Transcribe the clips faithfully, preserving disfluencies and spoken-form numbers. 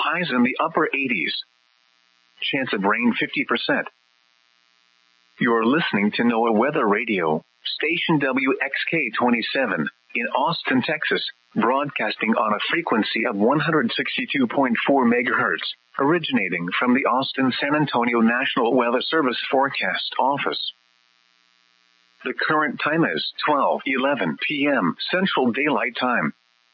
Highs in the upper eighties. Chance of rain fifty percent. You're listening to NOAA Weather Radio, station W X K twenty-seven, in Austin, Texas, broadcasting on a frequency of one hundred sixty-two point four megahertz, originating from the Austin-San Antonio National Weather Service Forecast Office. The current time is twelve eleven p.m. Central Daylight Time.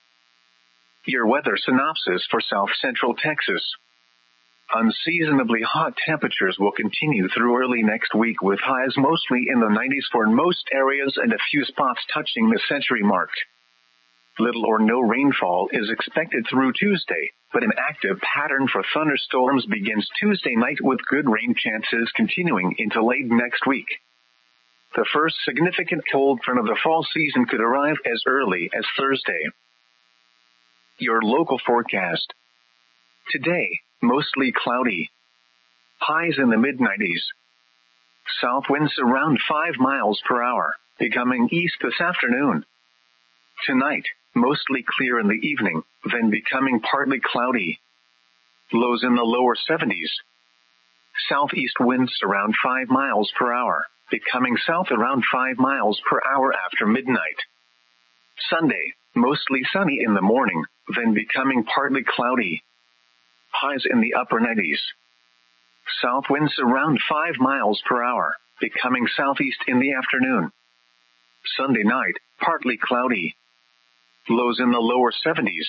Your weather synopsis for South Central Texas. Unseasonably hot temperatures will continue through early next week with highs mostly in the nineties for most areas and a few spots touching the century mark. Little or no rainfall is expected through Tuesday, but an active pattern for thunderstorms begins Tuesday night with good rain chances continuing into late next week. The first significant cold front of the fall season could arrive as early as Thursday. Your local forecast. Today, mostly cloudy. Highs in the mid nineties. South winds around five miles per hour, becoming east this afternoon. Tonight, mostly clear in the evening, then becoming partly cloudy. Lows in the lower seventies. Southeast winds around five miles per hour, becoming south around five miles per hour after midnight. Sunday, mostly sunny in the morning, then becoming partly cloudy. Highs in the upper nineties. South winds around five miles per hour, becoming southeast in the afternoon. Sunday night, partly cloudy. Lows in the lower seventies.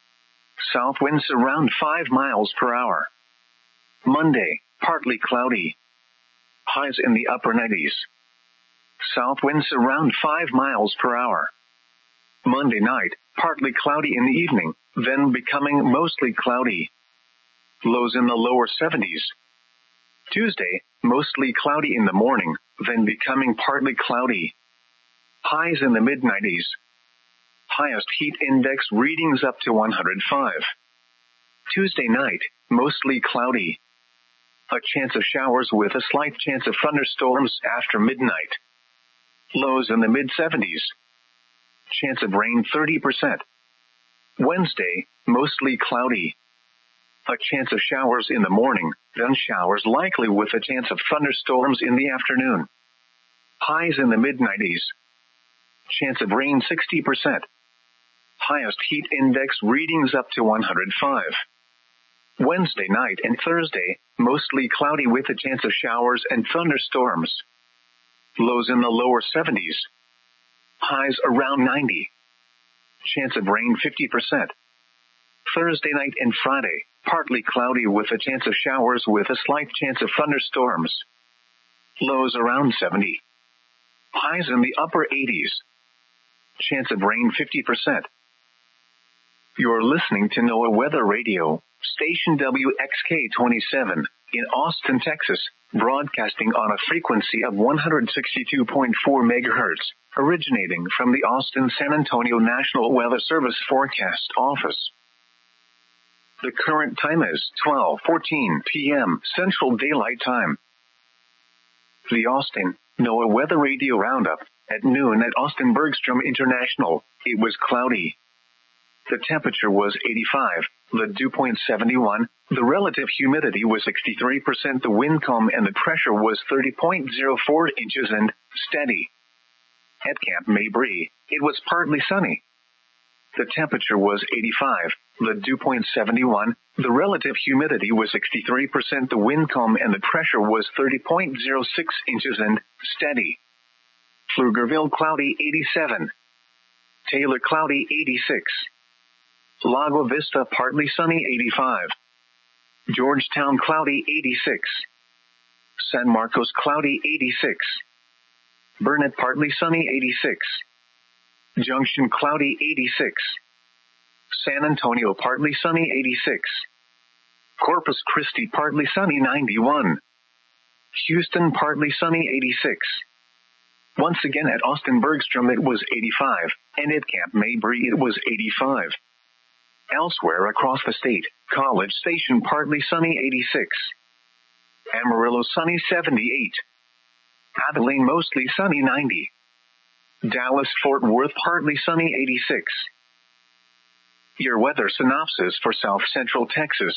South winds around five miles per hour. Monday, partly cloudy. Highs in the upper nineties. South winds around five miles per hour. Monday night, partly cloudy in the evening, then becoming mostly cloudy. Lows in the lower seventies. Tuesday, mostly cloudy in the morning, then becoming partly cloudy. Highs in the mid nineties. Highest heat index readings up to one hundred five. Tuesday night, mostly cloudy. A chance of showers with a slight chance of thunderstorms after midnight. Lows in the mid seventies. Chance of rain thirty percent. Wednesday, mostly cloudy. A chance of showers in the morning, then showers likely with a chance of thunderstorms in the afternoon. Highs in the mid nineties. Chance of rain sixty percent. Highest heat index readings up to one hundred five. Wednesday night and Thursday, mostly cloudy with a chance of showers and thunderstorms. Lows in the lower seventies. Highs around ninety. Chance of rain fifty percent. Thursday night and Friday, partly cloudy with a chance of showers with a slight chance of thunderstorms. Lows around seventy. Highs in the upper eighties. Chance of rain fifty percent. You're listening to NOAA Weather Radio, station W X K twenty-seven, in Austin, Texas, broadcasting on a frequency of one hundred sixty-two point four megahertz, originating from the Austin-San Antonio National Weather Service Forecast Office. The current time is twelve fourteen p.m. Central Daylight Time. The Austin NOAA Weather Radio Roundup. At noon at Austin Bergstrom International, it was cloudy. The temperature was eighty-five, the dew point seventy-one, the relative humidity was sixty-three percent, the wind calm and the pressure was thirty point zero four inches and steady. At Camp Mabry, it was partly sunny. The temperature was eighty-five, the dew point seventy-one, the relative humidity was sixty-three percent, the wind calm and the pressure was thirty point zero six inches and steady. Pflugerville cloudy eighty-seven. Taylor cloudy eighty-six. Lago Vista partly sunny eighty-five. Georgetown cloudy eighty-six. San Marcos cloudy eighty-six. Burnett partly sunny eighty-six. Junction cloudy eighty-six. San Antonio partly sunny eighty-six. Corpus Christi partly sunny ninety-one. Houston partly sunny eighty-six. Once again at Austin Bergstrom it was eighty-five, and at Camp Mabry it was eighty-five. Elsewhere across the state, College Station partly sunny eighty-six. Amarillo sunny seventy-eight. Abilene mostly sunny ninety. Dallas-Fort Worth partly sunny eighty-six. Your weather synopsis for South Central Texas.